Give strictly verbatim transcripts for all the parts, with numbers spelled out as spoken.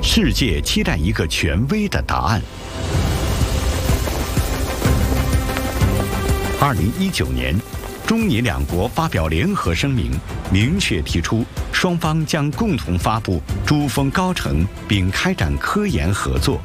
世界期待一个权威的答案。二零一九年，中尼两国发表联合声明，明确提出双方将共同发布珠峰高程，并开展科研合作。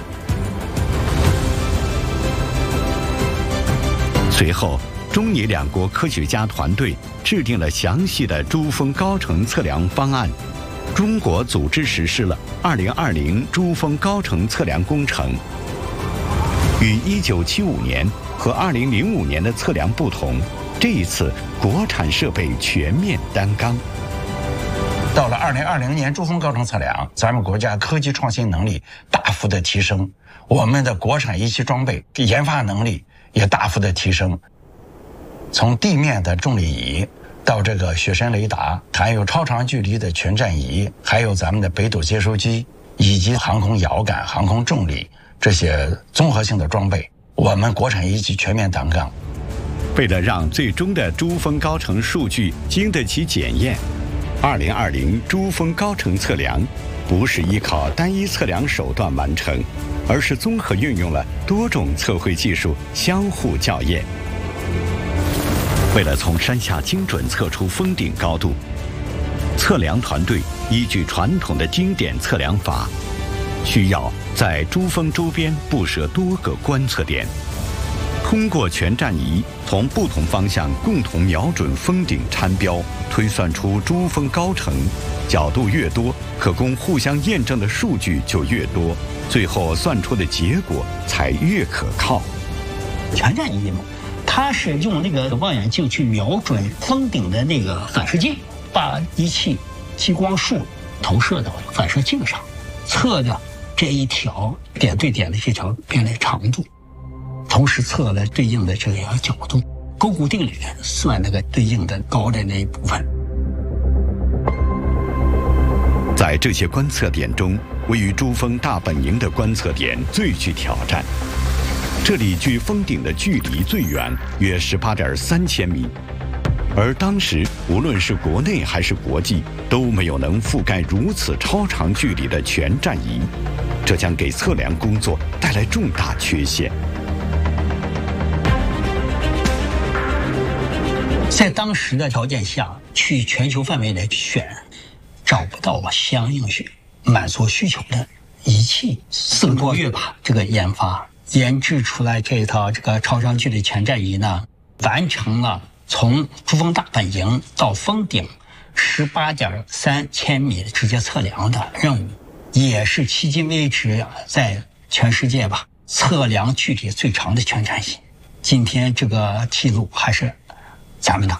随后，中尼两国科学家团队制定了详细的珠峰高程测量方案。中国组织实施了二零二零珠峰高程测量工程。与一九七五年和二零零五年的测量不同，这一次国产设备全面担纲。 到了二零二零年珠峰高程测量，咱们国家科技创新能力大幅的提升，我们的国产仪器装备研发能力也大幅的提升。从地面的重力仪到这个雪山雷达，还有超长距离的全站仪，还有咱们的北斗接收机，以及航空遥感、航空重力这些综合性的装备，我们国产仪器全面担纲。 为了让最终的珠峰高程数据经得起检验，二零二零珠峰高程测量不是依靠单一测量手段完成，而是综合运用了多种测绘技术相互校验。为了从山下精准测出峰顶高度，测量团队依据传统的经典测量法，需要在珠峰周边布设多个观测点，通过全站仪从不同方向共同瞄准峰顶参标，推算出珠峰高程。角度越多，可供互相验证的数据就越多，最后算出的结果才越可靠。 全站仪嘛，它是用那个望远镜去瞄准峰顶的那个反射镜，把仪器激光束投射到反射镜上，测的这一条点对点的这条边的长度，同时测了对应的这个角度，勾股定理算那个对应的高的那一部分。 在这些观测点中，位于珠峰大本营的观测点最具挑战。这里距峰顶的距离最远，约十八点三千米，而当时无论是国内还是国际，都没有能覆盖如此超长距离的全站仪，这将给测量工作带来重大缺陷。 在当时的条件下，去全球范围内选，找不到相应需满足需求的仪器。四个多月吧，这个研发研制出来这一套这个超长距离全站仪呢，完成了从珠峰大本营到峰顶十八点三千米直接测量的任务，也是迄今为止在全世界吧测量距离最长的全站仪。今天这个记录还是咱们的。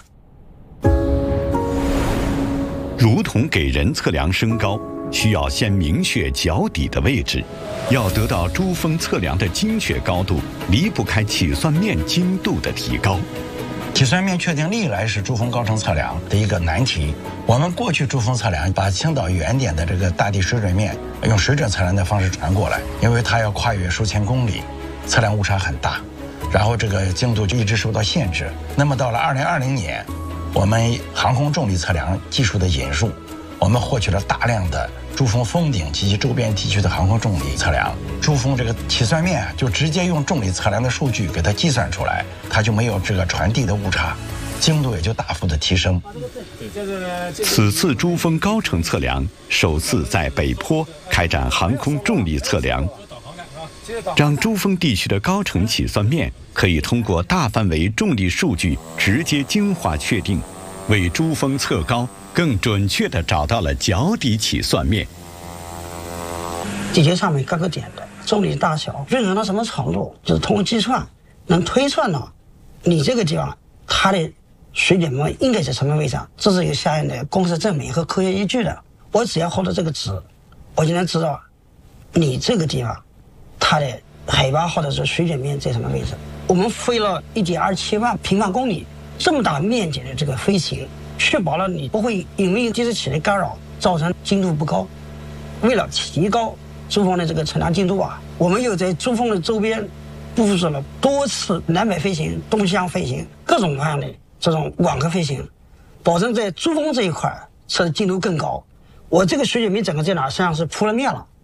如同给人测量身高，需要先明确脚底的位置。要得到珠峰测量的精确高度，离不开起算面精度的提高。 起算面确定历来是珠峰高程测量的一个难题。我们过去珠峰测量把青岛原点的这个大地水准面用水准测量的方式传过来，因为它要跨越数千公里，测量误差很大，然后这个精度就一直受到限制。那么到了二零二零年，我们航空重力测量技术的引入，我们获取了大量的珠峰峰顶及其周边地区的航空重力测量。珠峰这个起算面就直接用重力测量的数据给它计算出来，它就没有这个传递的误差，精度也就大幅的提升。 此次珠峰高程测量首次在北坡开展航空重力测量，让珠峰地区的高程起算面可以通过大范围重力数据直接精化确定，为珠峰测高更准确地找到了脚底起算面。 地球上面各个点的重力大小均衡到什么程度，就是通过计算能推算到你这个地方它的水准面应该在什么位置上，这是有相应的公式证明和科学依据的。我只要获得这个值，我就能知道你这个地方它的海拔或者是水准面在什么位置。我们飞了 一点二七万平方公里这么大面积的这个飞行，确保了你不会因为地质起的干扰造成精度不高。为了提高珠峰的这个测量精度啊，我们又在珠峰的周边部署了多次南北飞行、东西向飞行各种各样的这种网格飞行，保证在珠峰这一块测的精度更高。我这个水准面整个在哪，实际上是铺了面了，